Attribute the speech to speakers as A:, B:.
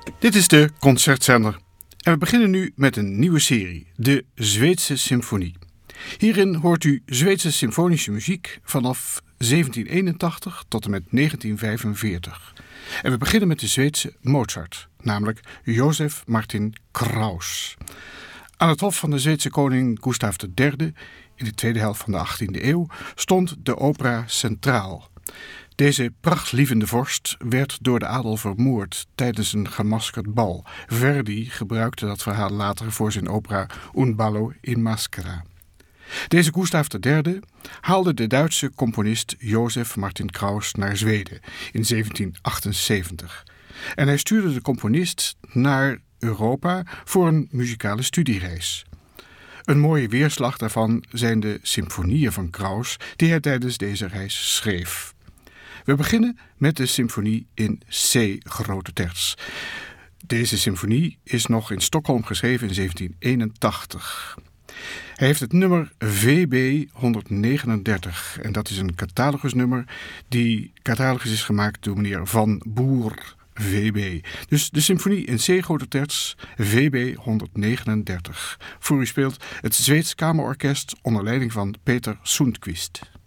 A: Dit is de Concertzender en we beginnen nu met een nieuwe serie, de Zweedse Symfonie. Hierin hoort u Zweedse symfonische muziek vanaf 1781 tot en met 1945. En we beginnen met de Zweedse Mozart, namelijk Josef Martin Kraus. Aan het hof van de Zweedse koning Gustav III in de tweede helft van de 18e eeuw stond de opera centraal. Deze prachtlievende vorst werd door de adel vermoord tijdens een gemaskerd bal. Verdi gebruikte dat verhaal later voor zijn opera Un ballo in maschera. Deze Gustav III haalde de Duitse componist Josef Martin Kraus naar Zweden in 1778. En hij stuurde de componist naar Europa voor een muzikale studiereis. Een mooie weerslag daarvan zijn de symfonieën van Kraus die hij tijdens deze reis schreef. We beginnen met de symfonie in C grote terts. Deze symfonie is nog in Stockholm geschreven in 1781. Hij heeft het nummer VB 139 en dat is een catalogusnummer. Die catalogus is gemaakt door meneer Van Boer VB. Dus de symfonie in C grote terts VB 139. Voor u speelt het Zweeds Kamerorkest onder leiding van Peter Sundqvist.